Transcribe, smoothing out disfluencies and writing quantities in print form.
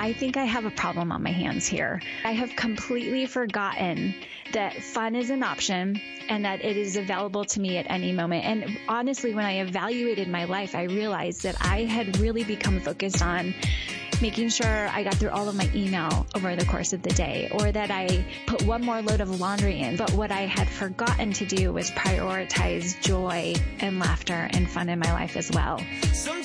I think I have a problem on my hands here. I have completely forgotten that fun is an option and that it is available to me at any moment. And honestly, when I evaluated my life, I realized that I had really become focused on making sure I got through all of my email over the course of the day, or that I put one more load of laundry in. But what I had forgotten to do was prioritize joy and laughter and fun in my life as well.